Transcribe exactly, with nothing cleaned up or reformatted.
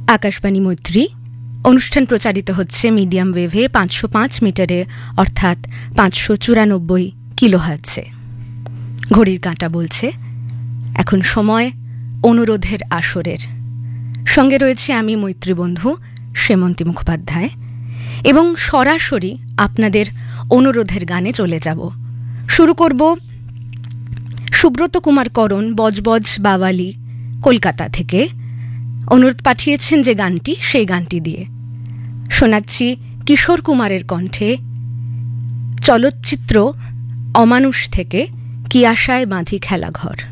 আকাশবাণী মৈত্রী অনুষ্ঠান প্রচারিত হচ্ছে মিডিয়াম ওয়েভে পাঁচশো পাঁচ মিটারে অর্থাৎ পাঁচশো চুরানব্বই কিলোহার্টজে। ঘড়ির কাঁটা বলছে এখন সময় অনুরোধের আসরের। সঙ্গে রয়েছে আমি মৈত্রী বন্ধু সেমন্তী মুখোপাধ্যায় এবং সরাসরি আপনাদের অনুরোধের গানে চলে যাব। শুরু করব সুব্রত কুমার করণ বজবজ বাওয়ালি কলকাতা থেকে অনুরোধ পাঠিয়েছেন যে গানটি, সেই গানটি দিয়ে শোনাচ্ছি কিশোর কুমারের কণ্ঠে চলচ্চিত্র অমানুষ থেকে কি আশায় বাঁধি খেলাঘর।